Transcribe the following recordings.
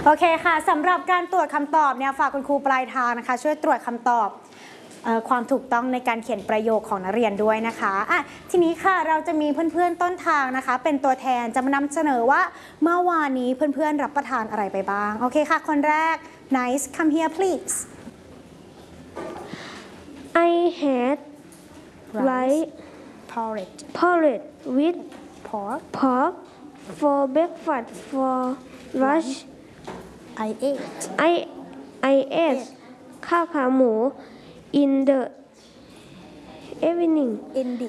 โอเคค่ะสำหรับการตรวจคำตอบเนี่ยฝากคุณครูปลายทางนะคะช่วยตรวจคำตอบความถูกต้องในการเขียนประโยคของนักเรียนด้วยนะคะทีนี้ค่ะเราจะมีเพื่อนๆต้นทางนะคะเป็นตัวแทนจะมานำเสนอว่าเมื่อวานนี้เพื่อนๆรับประทานอะไรไปบ้างโอเคค่ะคนแรก Nice come here please I had rice porridge with pork for breakfast. For lunch, I ate ข้าวขาหมู in the evening.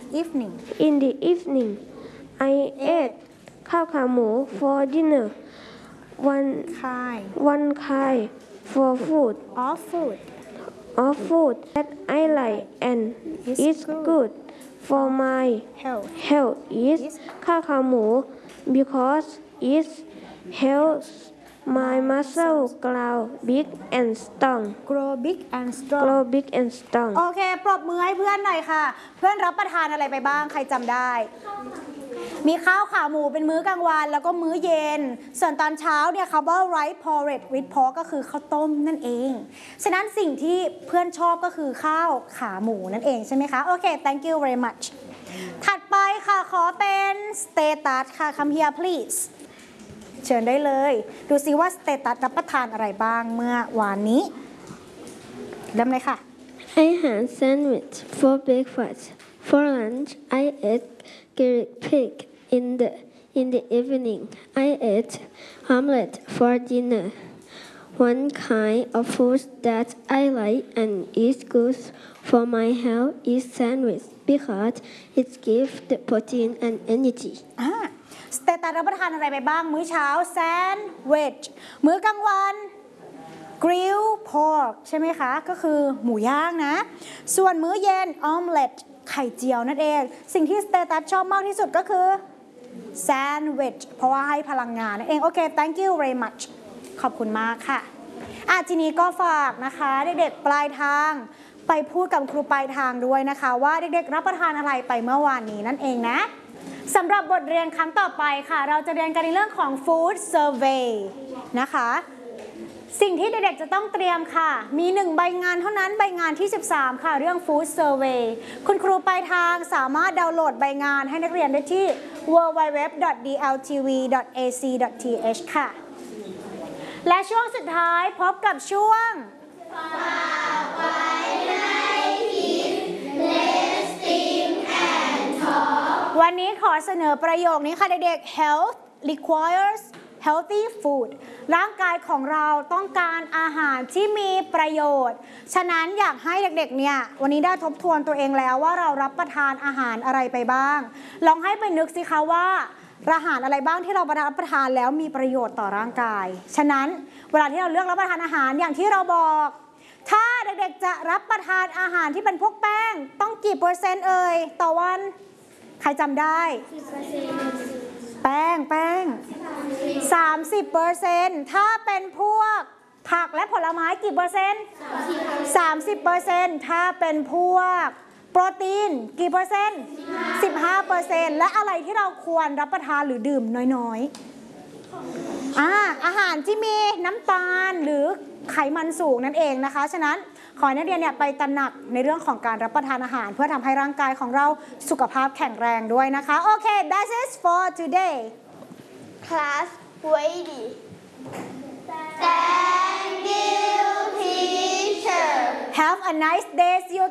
I ate ข้าวขาหมู for dinner. One kind of food that I like and is good for my health is ข้าวขาหมู because it helps my muscle grow big and strong โอเคปรบมือให้เพื่อนหน่อยค่ะเพื่อนรับประทานอะไรไปบ้างใครจำได้มีข้าวขาหมูเป็นมื้อกลางวันแล้วก็มื้อเย็นส่วนตอนเช้าเนี่ยคำว่า rice porridge with pork ก็คือข้าวต้มนั่นเองฉะนั้นสิ่งที่เพื่อนชอบก็คือข้าวขาหมูนั่นเองใช่ไหมคะโอเค thank you very much ถัดไปค่ะขอเป็น status ค่ะ come here please เชิญได้เลยดูซิว่า status รับประทานอะไรบ้างเมื่อวานนี้เริ่มเลยค่ะ I had sandwich for breakfast. For lunch, I ate grilled pig. In the evening, I ate omelette for dinner. One kind of food that I like and is good for my health is sandwich because it gives the protein and energy. สเตตัสรับประทานอะไรไปบ้างมื้อเช้าแซนด์วิชมื้อกลางวันกริลพอร์กใช่ไหมคะก็คือหมูย่างนะส่วนมื้อเย็นออมเล็ตไข่เจียวนั่นเองสิ่งที่สเตตัสชอบมากที่สุดก็คือแซนด์วิชเพราะว่าให้พลังงานนั่นเองโอเค thank you very much ขอบคุณมากค่ะทีนี้ก็ฝากนะคะเด็กๆปลายทางไปพูดกับครูปลายทางด้วยนะคะว่าเด็กๆรับประทานอะไรไปเมื่อวานนี้นั่นเองนะสำหรับบทเรียนครั้งต่อไปค่ะเราจะเรียนกันในเรื่องของ food survey นะคะสิ่งที่เด็กๆจะต้องเตรียมค่ะมี1ใบงานเท่านั้นใบงานที่13ค่ะเรื่อง food survey คุณครูปลายทางสามารถดาวน์โหลดใบงานให้นักเรียนได้ที่ www.dltv.ac.th ค่ะและช่วงสุดท้ายพบกับช่วงวันนี้ขอเสนอประโยคนี้ค่ะเด็กๆ health requires healthy food ร่างกายของเราต้องการอาหารที่มีประโยชน์ฉะนั้นอยากให้เด็กๆเนี่ยวันนี้ได้ทบทวนตัวเองแล้วว่าเรารับประทานอาหารอะไรไปบ้างลองให้ไปนึกสิคะว่าอาหารอะไรบ้างที่เรารับประทานแล้วมีประโยชน์ต่อร่างกายฉะนั้นเวลาที่เราเลือกรับประทานอาหารอย่างที่เราบอกถ้าเด็กๆจะรับประทานอาหารที่เป็นพวกแป้งต้องกี่เปอร์เซ็นต์ต่อวันใครจำได้แป้ง30%ถ้าเป็นพวกผักและผลไม้กี่เปอร์เซ็นต์30%ถ้าเป็นพวกโปรตีนกี่เปอร์เซ็นต์15%และอะไรที่เราควรรับประทานหรือดื่มน้อยๆอาหารที่มีน้ำตาลหรือไขมันสูงนั่นเองนะคะฉะนั้นขอให้นักเรียนเนี่ยไปตระหนักในเรื่องของการรับประทานอาหารเพื่อทำให้ร่างกายของเราสุขภาพแข็งแรงด้วยนะคะโอเค that's it for today Class ready. Thank you, teacher. Have a nice day. See you